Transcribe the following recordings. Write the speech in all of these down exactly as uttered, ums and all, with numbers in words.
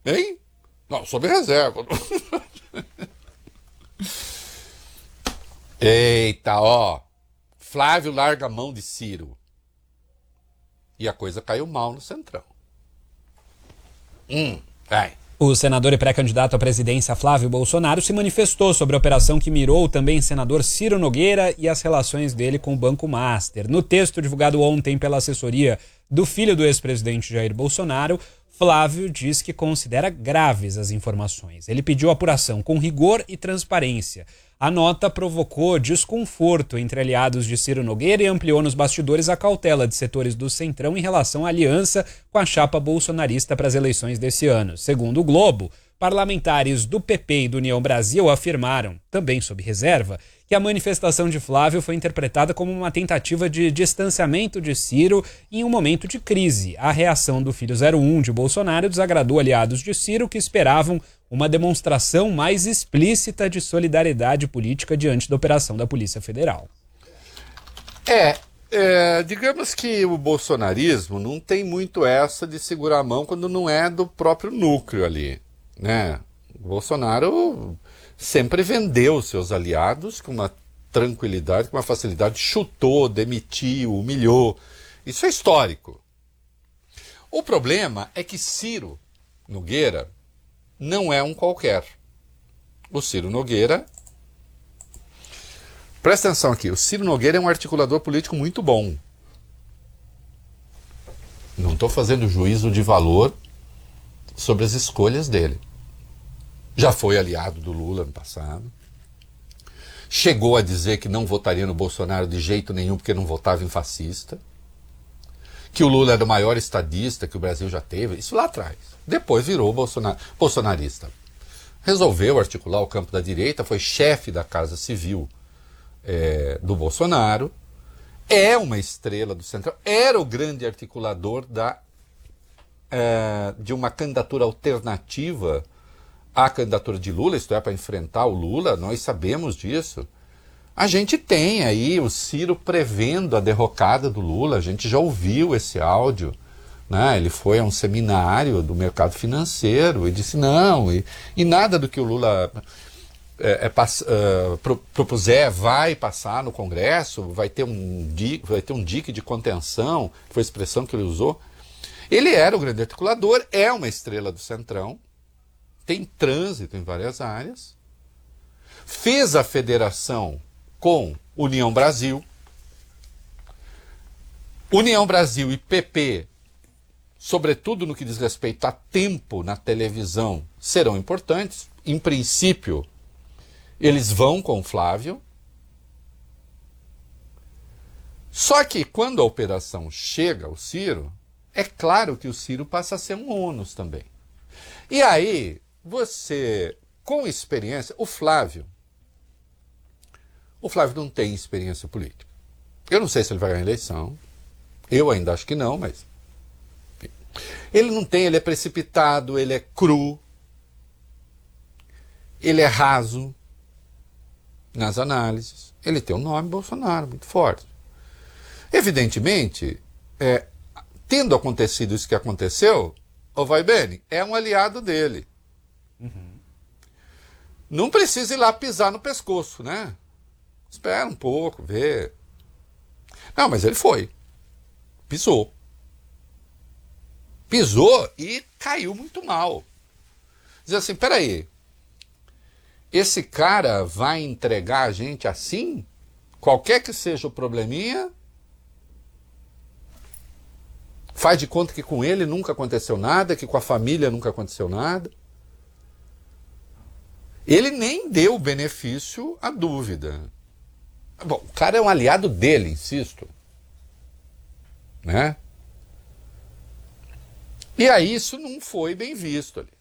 Hein? Não, sob reserva. Eita, ó. Flávio larga a mão de Ciro. E a coisa caiu mal no Centrão. Hum, vai. O senador e pré-candidato à presidência Flávio Bolsonaro se manifestou sobre a operação que mirou o também senador Ciro Nogueira e as relações dele com o Banco Master. No texto divulgado ontem pela assessoria do filho do ex-presidente Jair Bolsonaro, Flávio diz que considera graves as informações. Ele pediu apuração com rigor e transparência. A nota provocou desconforto entre aliados de Ciro Nogueira e ampliou nos bastidores a cautela de setores do Centrão em relação à aliança com a chapa bolsonarista para as eleições desse ano. Segundo o Globo, parlamentares do P P e do União Brasil afirmaram, também sob reserva, que a manifestação de Flávio foi interpretada como uma tentativa de distanciamento de Ciro em um momento de crise. A reação do filho zero um de Bolsonaro desagradou aliados de Ciro que esperavam uma demonstração mais explícita de solidariedade política diante da operação da Polícia Federal. É, é, digamos que o bolsonarismo não tem muito essa de segurar a mão quando não é do próprio núcleo ali, né? O Bolsonaro sempre vendeu seus aliados com uma tranquilidade, com uma facilidade, chutou, demitiu, humilhou. Isso é histórico. O problema é que Ciro Nogueira não é um qualquer. O Ciro Nogueira... Presta atenção aqui, o Ciro Nogueira é um articulador político muito bom. Não estou fazendo juízo de valor sobre as escolhas dele. Já foi aliado do Lula no passado. Chegou a dizer que não votaria no Bolsonaro de jeito nenhum porque não votava em fascista. Que o Lula era o maior estadista que o Brasil já teve. Isso lá atrás. Depois virou bolsonar, bolsonarista. Resolveu articular o campo da direita, foi chefe da Casa Civil é, do Bolsonaro. É uma estrela do Centrão. Era o grande articulador da, é, de uma candidatura alternativa à candidatura de Lula, isto é, para enfrentar o Lula, nós sabemos disso. A gente tem aí o Ciro prevendo a derrocada do Lula, a gente já ouviu esse áudio, né? Ele foi a um seminário do mercado financeiro e disse não, e, e nada do que o Lula é, é, pass, uh, pro, propuser vai passar no Congresso, vai ter, um di, vai ter um dique de contenção, foi a expressão que ele usou. Ele era o grande articulador, é uma estrela do Centrão, tem trânsito em várias áreas, fez a federação com União Brasil. União Brasil e P P, sobretudo no que diz respeito a tempo na televisão, serão importantes. Em princípio, eles vão com Flávio. Só que quando a operação chega ao Ciro, é claro que o Ciro passa a ser um ônus também. E aí, você, com experiência, o Flávio, o Flávio não tem experiência política. Eu não sei se ele vai ganhar a eleição, eu ainda acho que não, mas... Enfim. Ele não tem, ele é precipitado, ele é cru, ele é raso nas análises, ele tem o nome Bolsonaro muito forte. Evidentemente, é, tendo acontecido isso que aconteceu, o Vai Bene é um aliado dele. Uhum. Não precisa ir lá pisar no pescoço, né? Espera um pouco, vê. Não, mas ele foi. Pisou. Pisou e caiu muito mal. Diz assim, peraí, esse cara vai entregar a gente assim? Qualquer que seja o probleminha, faz de conta que com ele nunca aconteceu nada, que com a família nunca aconteceu nada. Ele nem deu benefício à dúvida. Bom, o cara é um aliado dele, insisto. Né? E aí isso não foi bem visto ali.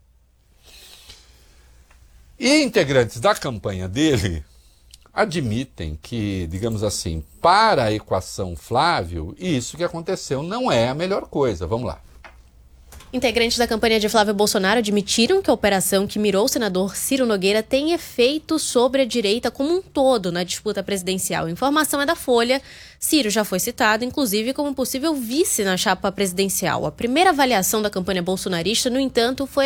E integrantes da campanha dele admitem que, digamos assim, para a equação Flávio, isso que aconteceu não é a melhor coisa. Vamos lá. Integrantes da campanha de Flávio Bolsonaro admitiram que a operação que mirou o senador Ciro Nogueira tem efeito sobre a direita como um todo na disputa presidencial. A informação é da Folha. Ciro já foi citado, inclusive, como possível vice na chapa presidencial. A primeira avaliação da campanha bolsonarista, no entanto, foi